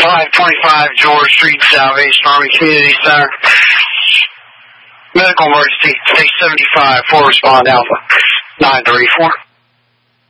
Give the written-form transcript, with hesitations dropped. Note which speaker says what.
Speaker 1: 525 George Street, Salvation Army Community Center. Medical emergency, stage 75, 4 respond Alpha 934.